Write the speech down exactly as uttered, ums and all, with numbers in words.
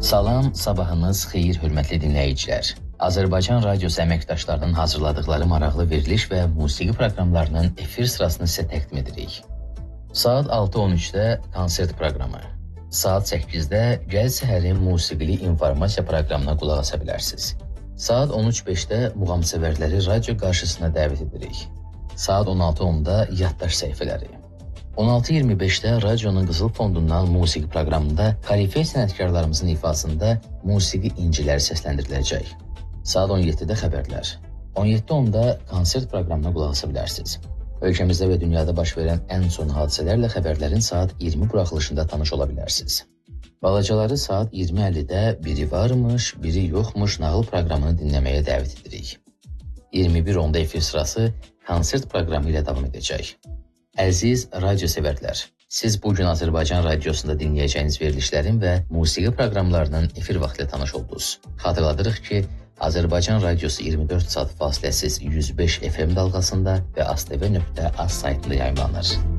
Salam, sabahınız xeyir, hörmətli dinləyicilər. Azərbaycan Radiosu əməkdaşlarının hazırladıkları maraqlı veriliş və musiqi proqramlarının efir sırasını sizə təqdim edirik. Saat altı on üçdə konsert proqramı, saat səkkizdə Gəl Səhərin musiqili informasiya proqramına qulaq asa bilərsiniz. Saat on üç beşdə muğamsevərləri radio qarşısına dəvət edirik. Saat on altı onda yaddaş səhifələri. on altı iyirmi beşdə radionun Qızıl Fondundan musiqi proqramında xəlifə sənətkarlarımızın ifasında musiqi inciləri səsləndiriləcək. Saat on yeddidə xəbərlər. on yeddi onda konsert proqramına qulaq asa bilərsiniz. Ölkəmizdə və dünyada baş verən ən son hadisələrlə xəbərlərin saat iyirmi buraxılışında tanış ola bilərsiniz. Balacaları saat iyirmi əllidə biri varmış, biri yoxmuş nağıl proqramını dinləməyə dəvət edirik. iyirmi bir onda efir sırası konsert proqramı ilə davam edəcək. Əziz radio sevərlər, siz bugün Azərbaycan Radiosunda dinləyəcəyiniz verilişlərin və musiqi proqramlarının efir vaxtı ilə tanış oldunuz. Xatırladırıq ki, Azərbaycan Radiosu iyirmi dörd saat fasiləsiz yüz beş F M dalğasında və astv nöqtə az saytında yayımlanır.